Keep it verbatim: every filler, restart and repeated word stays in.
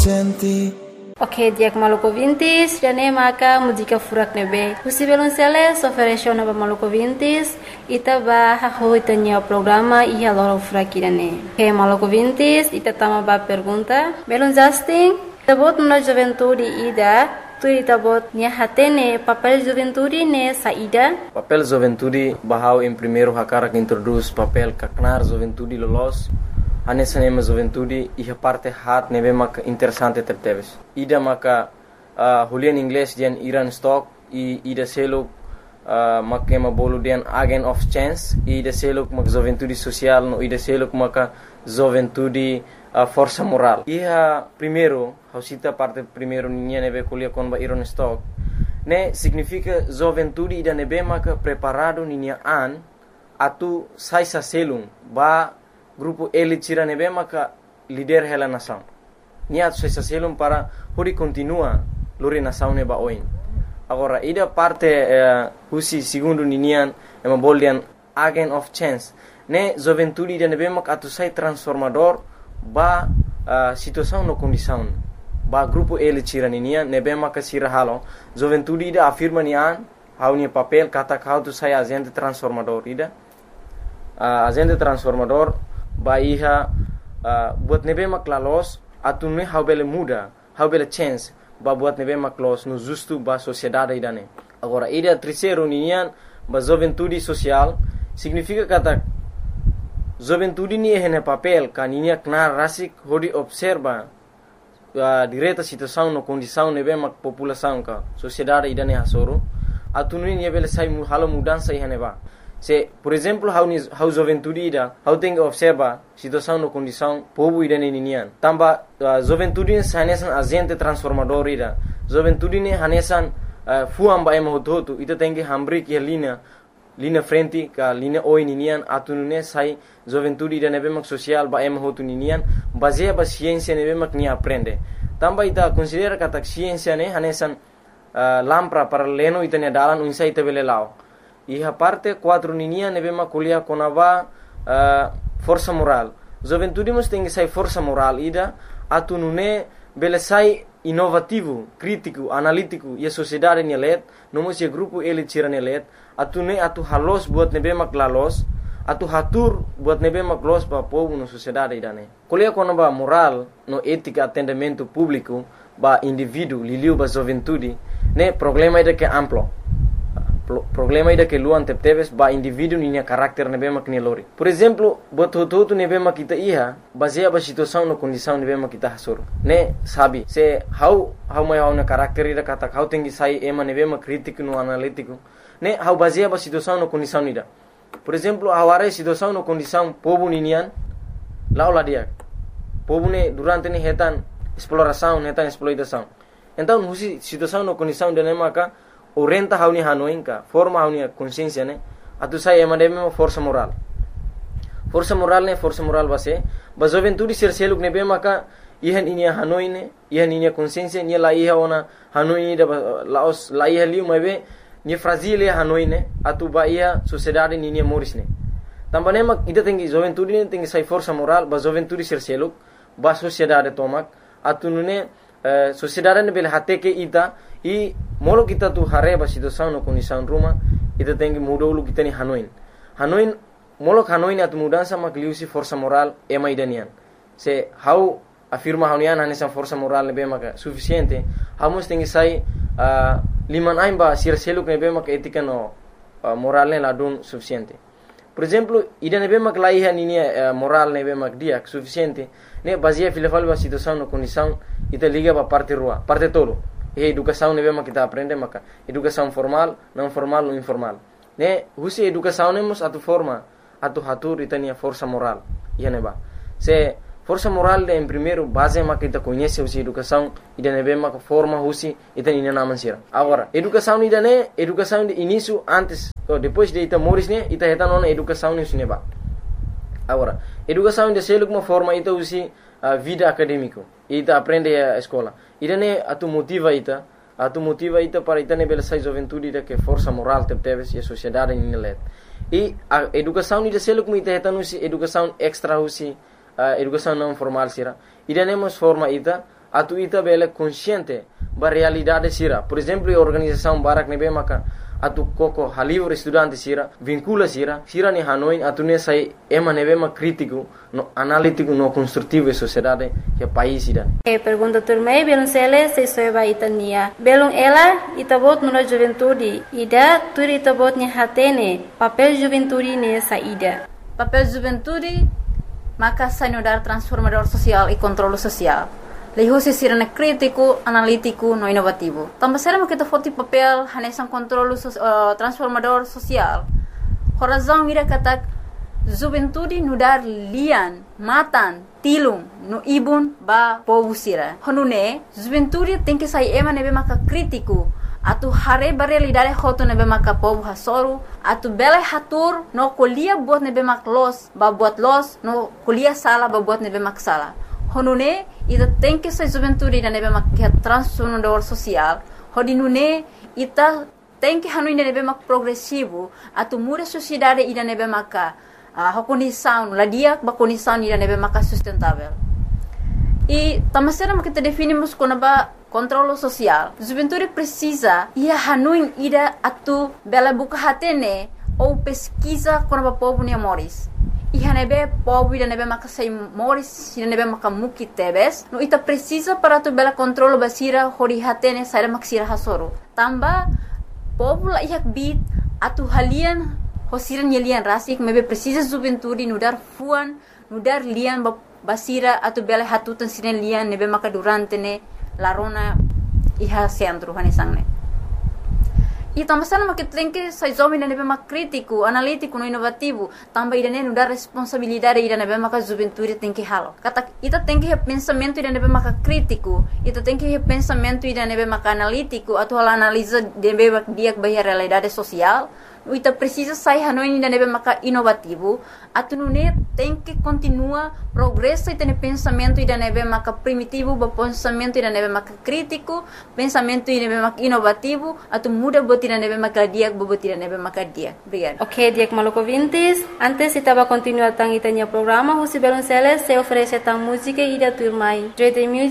senti. Ok, diak Maluku Vintis, jane maka mujika furak nebe. Husi belum sele, soferesho naba Maluku Vintis, ita ba haho itanya programa iya loro furak irane. Ok, Maluku Vintis, ita tama ba pergunta. Belum Justin, tabot na juventude ida, tu ita bot nia hatene papel juventude ne saída. Papel juventude bahau em primeiro hakara que introduz papel kaknar juventude lolos. Anessa nema juventude iha parte hat nebe mak interessante terteves. Ida maka uh, hulian inglês dian Iran stock i ida seluk uh, makema bolu dian agent of chance i ida seluk mak juventude social no ida seluk maka juventude uh, força moral. Iha primeiro hausita parte primeiro ninha nebe kulia kon ba Iran stock ne significa juventude ida nebe maka preparado ninha an atu sai sa selung ba grupo ele tira nebe maka líder hela nação. Nia tu sa selum para hori continua lori nação neba oin. Agora ida parte uh, husi segundo ninian ema boldian agent of chance. Ne juventude ida nebe maka atu sai transformador ba uh, situação no condição. Ba grupo ele tira ninian nebe maka sira halo. Juventude ida afirma nian hau nia papel kata kau tu sai agente transformador ida. Uh, agente transformador ba iha uh, buat nebe maklalos atu ne how bele muda how bele chance ba buat nebe maklos no justo ba sociedade idane. Agora ida terceiro ninian ba juventude social significa kata juventude ni ehne papel kaninia knar rasik hodi observa uh, direta situação no condição nebe mak população ka sociedade idane hasoro atu ni bele sai mu halo mudança ihane ba. Se, por exemplo, how ni how juventude ida, how tem observa situação no condição povo ida ninian. Tamba uh, juventude hanesan agente transformador ida. Juventude ne hanesan uh, fuam ba ema hototo ita tem que hambri que linha linha frente ka linha oi ninian atunune sai juventude ida nebe mak social ba ema hotu ninian baseia ba ciência nebe mak ni aprende. Tamba ita considera kata ciência ne hanesan uh, lampra para leno ita ne dalan unsa ita bele lao. Iha parte quatro ninia nebe ma kuliah konava uh, força moral. Juventude mus tem que sai força moral ida atu nune bele sai inovativo, crítico, analítico e a sociedade nelet, nomos e grupo ele tira nelet, atu ne atu halos buat nebe mak lalos, atu hatur buat nebe mak los pa povo no sociedade idane. Kuliah konava moral no ética atendimento público ba indivíduo liliu ba juventude ne problema ida que amplo. Problema ida que luan tepteves ba indivíduo ninya karakter nebe mak ni lori. Por exemplo, bot hotu nebe mak kita iha baseia ba situação no condição nebe mak kita hasur. Ne sabi se how how mai how na karakter ida kata how tengi sai ema nebe mak crítico no analítico. Ne how baseia ba situação no condição ida. Por exemplo, aware situação no condição povo ninian laula dia. Povo ne durante ni hetan exploração, hetan exploitação. Então, husi situação no condição de nemaka orienta hauni hanoinka forma hauni consciência ne atu sai ema deme força moral força moral ne força moral base ba juventude ser seluk ne be maka ihan inia hanoine ihan inia consciência ni la iha ona hanoi da laos la iha liu mabe ni fragile hanoine atu ba iha sociedade ni ni morisne tambane mak ida tengi juventude ne tengi sai força moral ba juventude ser seluk ba sociedade tomak atu nune uh, sociedade ne bele hate ke ita i molo kita tu hareba situação no condição ruma ita tengi mudolu kita ni hanoin hanoin molo hanoin atu mudança makliusi força moral ema idanian se how afirma haunian hanesa força moral ne be maka suficiente hamos tengi sai uh, liman aimba sir seluk ne be maka etika no uh, moral ne ladun suficiente. Por exemplo, ida ne be mak laiha ni uh, moral ne be mak dia suficiente ne baseia filafal ba situação no condição ita liga ba parte rua parte tolo. E educação ne bema kita aprende maka educação formal, não formal ou informal. Ne husi educação nemos atu forma atu hatur itania força moral. Ia neba. Se força moral de em primeiro base maka kita conhece husi educação ida ne bema forma husi itania naman sira. Agora, educação ida ne educação de início antes ou depois de ita moris ne ita heta nona educação ne neba. Agora, educação de seluk uma forma ita husi uh, vida acadêmico. Ita aprende a escola. Ida ne atu motiva ita, atu motiva ita para ita ne bela sai juventude ida que força moral tepteves e a sociedade ni nelet. E a educação ida seluk ita heta nusi educação extra husi uh, educação não formal sira. Ida ne mos forma ita atu ita bele consciente ba realidade sira. Por exemplo, a organização Barak nebe maka atu koko halivre estudante sira vincula sira sira ni Hanoi atu ne sai ema nebe ma crítico no analítico no construtivo e sociedade que país sira. E pergunta turmei belum sele se soeba itania belum ela itabot no juventude ida turi itabot ni hatene papel juventude ne saída. Papel juventude maka sanudar transformador social e controle social. Leho se sirene crítico, analítico, no inovativo. Também será que foti papel hanesan controle uh, transformador social. Horazão ira kata juventude nudar lian, matan, tilung, no ibun ba povo sira. Honune juventude tem que sair ema nebe maka crítico. Atu hare realidade hoto nebe maka povo hasoru. Atu bele hatur no kuliah buat nebe mak los, ba buat los, no kuliah sala ba buat nebe mak sala. Honune ita tem que ser juventude da nebe mak transformador social. Hodinune ita tem que hanu nebe mak progressivo. Atu muda sociedade ida nebe maka uh, condição, la dia ba condição ida nebe maka sustentável. E tamasera mak kita definimos como ba controle social. Juventude precisa ia hanu ida atu bela buka hatene ou pesquisa como ba povo ni amores. Iha nebe povo ida nebe maka sai moris ida nebe maka muki tebes no ita precisa para tu bela controle basira hori hatene sai maksira hasoro tamba povo la ihak bit atu halian hosiran yelian rasik mebe precisa juventude nudar fuan nudar lian basira atu bela hatutan siren lian nebe maka durante ne larona iha centro hanesangne. E também sama que tem que sai jovem nebe mak crítico, analítico, no inovativo, também ida nenu dar responsabilidade ida nebe mak juventude tem que halo. Kata ita tem que pensamento ida nebe mak crítico, ita tem que pensamento ida nebe mak analítico, atau hal analisa nebe mak dia bahia realidade social. Ita precisa sai hanoi ida nebe mak inovativo, atu nune tem que continua progresso ita ne pensamento ida nebe mak primitivo, ba pensamento ida nebe mak crítico, pensamento ida nebe mak inovativo, atu muda buat ida nebe mak dia, buat ida nebe mak dia. Obrigada. Ok, Diak Maluco Vintes. Antes estava continuar tang itanya programa, Husi Belonceles se oferece tang música ida turmai. Joy the music.